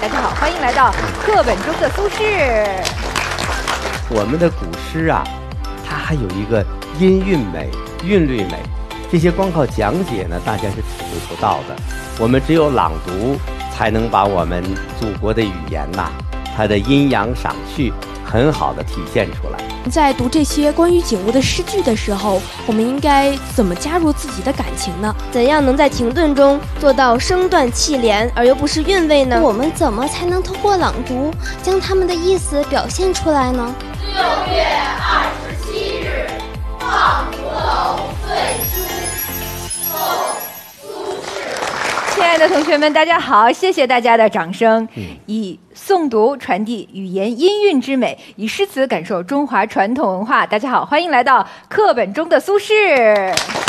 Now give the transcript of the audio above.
大家好，欢迎来到课本中的苏轼。 我们的古诗啊，它还有一个音韵美、韵律美，这些光靠讲解呢，大家是体会不到的。我们只有朗读，才能把我们祖国的语言呐，它的阴阳赏序很好的体现出来。 在读这些关于景物的诗句的时候，我们应该怎么加入自己的感情呢？ 怎样能在停顿中做到声断气连而又不失韵味呢？ 我们怎么才能通过朗读将他们的意思表现出来呢 ？6月27日，望竹楼醉书，宋·苏轼。 亲爱的同学们，大家好，谢谢大家的掌声。以诵读传递语言音韵之美，以诗词感受中华传统文化。大家好，欢迎来到课本中的苏轼。